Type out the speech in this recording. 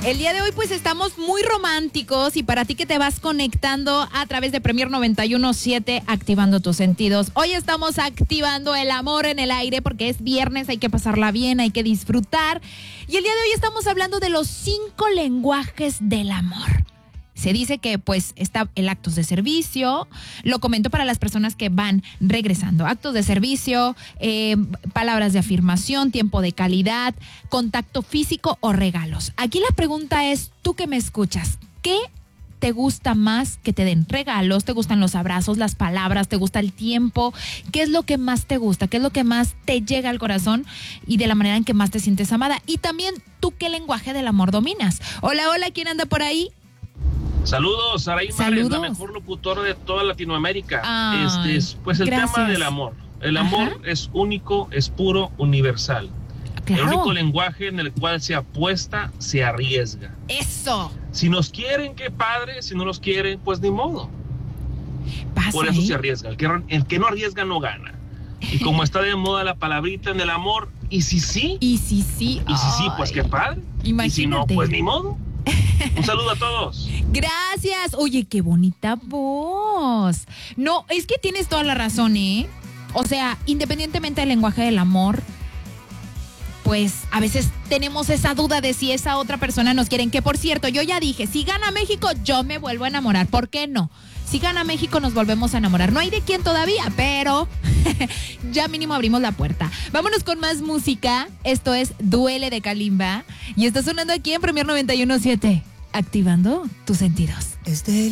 El día de hoy pues estamos muy románticos y para ti que te vas conectando a través de Premier 91.7, activando tus sentidos. Hoy estamos activando el amor en el aire porque es viernes, hay que pasarla bien, hay que disfrutar. Y el día de hoy estamos hablando de los 5 lenguajes del amor. Se dice que pues está el actos de servicio, lo comento para las personas que van regresando, actos de servicio, palabras de afirmación, tiempo de calidad, contacto físico o regalos. Aquí la pregunta es, tú que me escuchas, ¿qué te gusta más que te den? ¿Regalos? ¿Te gustan los abrazos, las palabras? ¿Te gusta el tiempo? ¿Qué es lo que más te gusta? ¿Qué es lo que más te llega al corazón y de la manera en que más te sientes amada? Y también, ¿tú qué lenguaje del amor dominas? Hola, hola, ¿quién anda por ahí? Saludos, Saraí Mares, la mejor locutora de toda Latinoamérica. Pues el gracias. tema del amor. El amor es único, es puro, universal. Claro. El único lenguaje en el cual se apuesta, se arriesga. ¡Eso! Si nos quieren, qué padre. Si no nos quieren, pues ni modo. Pasa Por eso ahí. se arriesga. El que no arriesga no gana. Y como está de moda la palabrita en el amor, ¿y si sí? Y si sí. Y si sí, pues qué padre. Imagínate. Y si no, pues ni modo. Un saludo a todos. Gracias. Oye, qué bonita voz. No, es que tienes toda la razón, ¿eh? O sea, independientemente del lenguaje del amor, pues a veces tenemos esa duda de si esa otra persona nos quiere. Que por cierto, yo ya dije, si gana México, yo me vuelvo a enamorar. ¿Por qué no? Si gana México, nos volvemos a enamorar. No hay de quién todavía, pero ya mínimo abrimos la puerta. Vámonos con más música. Esto es Duele de Kalimba. Y está sonando aquí en Premier 91.7. Activando tus sentidos.